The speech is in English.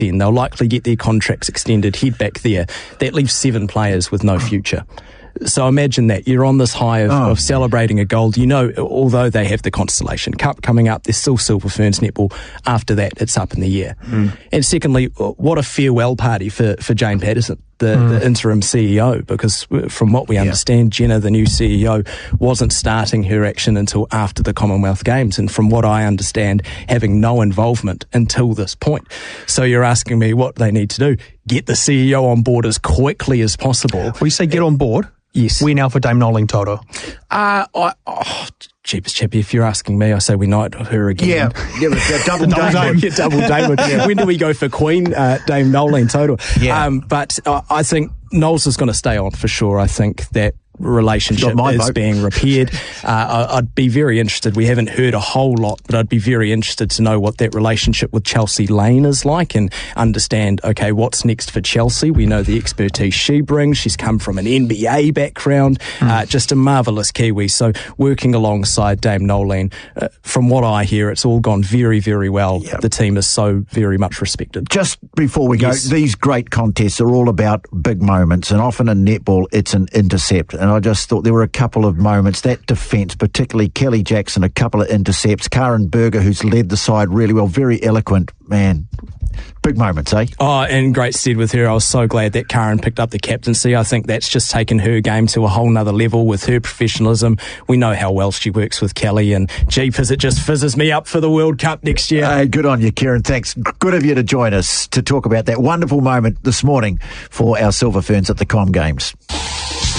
then. They'll likely get their contracts extended, head back there. That leaves 7 players with no future. So imagine that. You're on this high of celebrating a gold. You know, although they have the Constellation Cup coming up, there's still Silver Ferns netball. After that, it's up in the air. And secondly, what a farewell party for Jane Patterson, the interim CEO, because from what we understand, Jenna, the new CEO, wasn't starting her action until after the Commonwealth Games. And from what I understand, having no involvement until this point. So you're asking me what they need to do. Get the CEO on board as quickly as possible. Well, you say get on board. Yes. Where now for Dame Noeline Taurua? Jeepers Chippy, if you're asking me, I say we knight her again. Yeah, double dame. Double dame. When do we go for Queen, Dame Noeline Taurua? Yeah. But I think Knowles is going to stay on for sure. I think that relationship is being repaired. I'd be very interested. We haven't heard a whole lot, but I'd be very interested to know what that relationship with Chelsea Lane is like and understand, okay, what's next for Chelsea? We know the expertise she brings. She's come from an NBA background, just a marvellous Kiwi. So working alongside Dame Noeline, from what I hear, it's all gone very, very well. Yep. The team is so very much respected. Just before we go, these great contests are all about big moments, and often in netball, it's an intercept. And I just thought there were a couple of moments, that defence, particularly Kelly Jackson, a couple of intercepts, Karen Berger, who's led the side really well, very eloquent, man. Big moments, eh? Oh, and great stead with her. I was so glad that Karen picked up the captaincy. I think that's just taken her game to a whole nother level with her professionalism. We know how well she works with Kelly, and jeepers, it just fizzes me up for the World Cup next year. Hey, good on you, Karen. Thanks. Good of you to join us to talk about that wonderful moment this morning for our Silver Ferns at the Com Games.